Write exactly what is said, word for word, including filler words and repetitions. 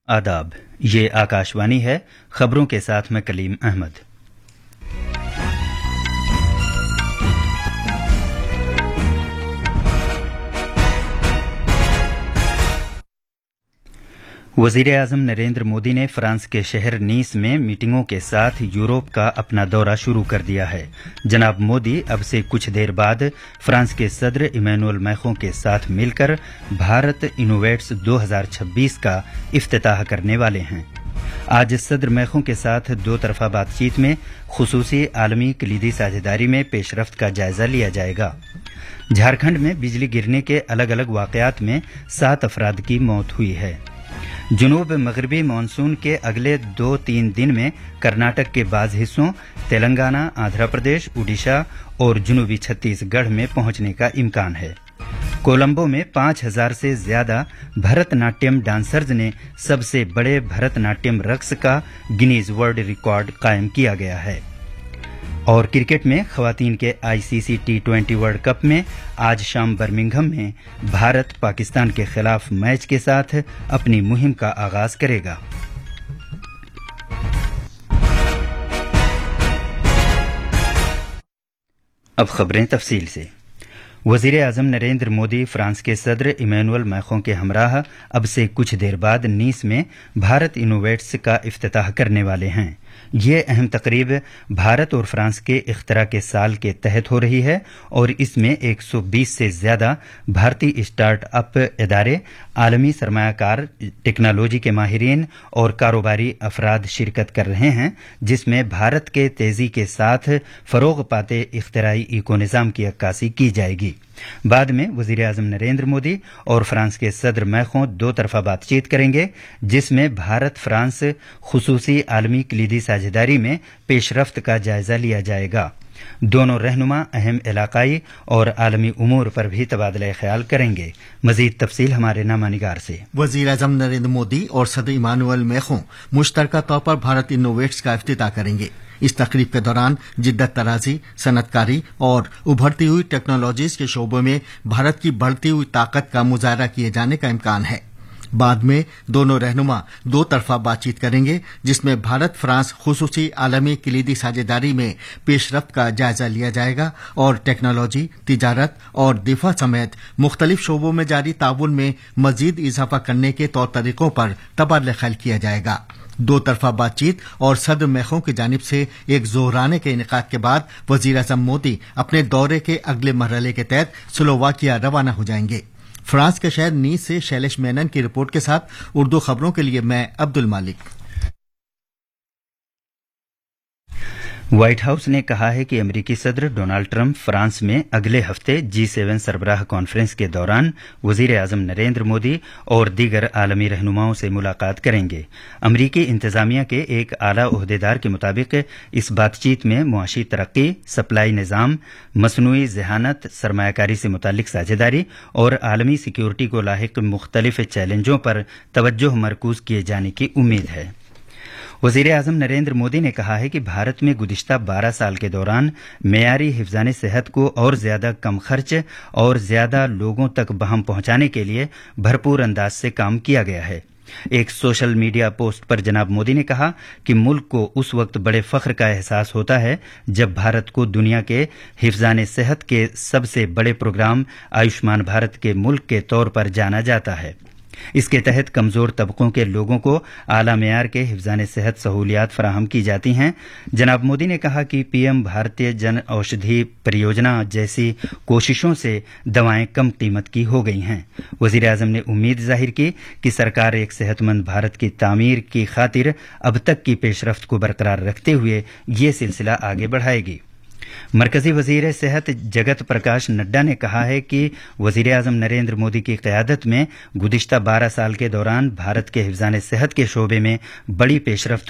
आदाब, ये आकाशवाणी है। खबरों के साथ मैं कलीम अहमद। वज़ीर-ए-आज़म नरेंद्र मोदी ने फ्रांस के शहर नीस में मीटिंगों के साथ यूरोप का अपना दौरा शुरू कर दिया है। जनाब मोदी अब से कुछ देर बाद फ्रांस के सदर इमैनुअल मैक्रों के साथ मिलकर भारत इनोवेट्स दो हज़ार छब्बीस का इफ्तिताह करने वाले हैं। आज सदर मैक्रों के साथ दो तरफा बातचीत में खुसूसी आलमी कलीदी साझेदारी में पेशरफ्त का जायजा लिया जाएगा। झारखंड में बिजली गिरने के अलग अलग वाकयात में सात अफराद की मौत हुई है। जुनूब मगरबी मानसून के अगले दो तीन दिन में कर्नाटक के बाज़ हिस्सों, तेलंगाना, आंध्र प्रदेश, उड़ीसा और जुनूबी छत्तीसगढ़ में पहुंचने का इम्कान है। कोलंबो में पांच हजार से ज्यादा भरतनाट्यम डांसर्स ने सबसे बड़े भरतनाट्यम रक्स का गिनीज वर्ल्ड रिकॉर्ड कायम किया गया है। और क्रिकेट में खवातीन के ICC T twenty world cup में आज शाम बर्मिंघम में भारत पाकिस्तान के खिलाफ मैच के साथ अपनी मुहिम का आगाज करेगा। अब खबरें तफसील से। वज़ीर-ए-आज़म नरेंद्र मोदी फ्रांस के सदर इमैनुअल मैक्रों के हमराह अब से कुछ देर बाद नीस में भारत इनोवेट्स का इफ्तिताह करने वाले हैं। ये अहम तकरीब भारत और फ्रांस के इख्तरा के साल के तहत हो रही है और इसमें एक सौ बीस से ज्यादा भारतीय स्टार्ट अप इदारे, आलमी सरमायाकार, टेक्नोलॉजी के माहिरीन और कारोबारी अफराद शिरकत कर रहे हैं, जिसमें भारत के तेजी के साथ फरोग पाते इख्तराई इको निज़ाम की अक्कासी की जाएगी। बाद में वज़ीर-ए-आज़म नरेंद्र मोदी और फ्रांस के सदर मैक्रों दो तरफा बातचीत करेंगे, जिसमें भारत फ्रांस खुसूसी आलमी कलीदी साझेदारी में पेशरफ्त का जायजा लिया जाएगा। दोनों रहनुमा अहम इलाकाई और आलमी उमूर पर भी तबादला ख्याल करेंगे। मजीद तफसील हमारे नामानिगार से। वज़ीर-ए-आज़म नरेंद्र मोदी और सदर इमानुएल मैक्रों मुश्तरका तौर पर भारत इनोवेट्स का इफ्तिताह करेंगे। इस तकरीब के दौरान जिद्दत तराजी, सनतकारी और उभरती हुई टेक्नोलॉजीज के शोबों में भारत की बढ़ती हुई ताकत का मुजाहरा किए जाने का इम्कान है। बाद में दोनों रहनुमा दो तरफा बातचीत करेंगे, जिसमें भारत फ्रांस खुसूसी आलमी कलीदी साझेदारी में पेशरफ्त का जायजा लिया जाएगा और टेक्नोलॉजी, तिजारत और दिफा समेत मुख्तलिफ शोबों में जारी ताउन में मजीद इजाफा करने के तौर तरीकों पर तबादला ख्याल किया जाएगा। दो तरफा बातचीत और सदर मैक्रों की जानिब से एक जोहराने के इनेकाद के बाद वज़ीर-ए-आज़म मोदी अपने दौरे के अगले मरहले के तहत स्लोवाकिया रवाना हो जाएंगे। फ्रांस के शहर नीस से शैलेश मेनन की रिपोर्ट के साथ उर्दू खबरों के लिए मैं अब्दुल मालिक। व्हाइट हाउस ने कहा है कि अमेरिकी सदर डोनाल्ड ट्रंप फ्रांस में अगले हफ्ते जी सेवन सरबराह कॉन्फ्रेंस के दौरान वज़ीर-ए-आज़म नरेंद्र मोदी और दीगर आलमी रहनुमाओं से मुलाकात करेंगे। अमेरिकी इंतजामिया के एक आला ओहदेदार के मुताबिक इस बातचीत में मुआशी तरक्की, सप्लाई निज़ाम, मसनूई ज़हानत, सरमायाकारी से मुतालिक साझेदारी और आलमी सिक्योरिटी को लाहिक मुख्तलिफ चैलेंजों पर तवज्जो मरकूज किए जाने की उम्मीद है। वज़ीर-ए-आज़म नरेंद्र मोदी ने कहा है कि भारत में गुज़िश्ता बारह साल के दौरान मेयारी हिफ़्ज़ाने सेहत को और ज्यादा कम खर्च और ज्यादा लोगों तक बहम पहुंचाने के लिए भरपूर अंदाज से काम किया गया है। एक सोशल मीडिया पोस्ट पर जनाब मोदी ने कहा कि मुल्क को उस वक्त बड़े फख्र का एहसास होता है जब भारत को दुनिया के हिफ़्ज़ाने सेहत के सबसे बड़े प्रोग्राम आयुष्मान भारत के मुल्क के तौर पर जाना जाता है। इसके तहत कमजोर तबकों के लोगों को आला मेयार के हिफ़्ज़ाने सेहत सहूलियात फराहम की जाती हैं। जनाब मोदी ने कहा कि पीएम भारतीय जन औषधि परियोजना जैसी कोशिशों से दवाएं कम कीमत की हो गई हैं। वज़ीर-ए-आज़म ने उम्मीद जाहिर की कि सरकार एक सेहतमंद भारत की तामीर की खातिर अब तक की पेशरफ्त को बरकरार रखते हुए ये सिलसिला आगे बढ़ाएगी। मरकजी वजीर सेहत जगत प्रकाश नड्डा ने कहा है कि वजीर-ए-आज़म नरेंद्र मोदी की क़यादत में गुज़िश्ता बारह साल के दौरान भारत के हिफ़्ज़ाने सेहत के शोबे में बड़ी पेशरफ्त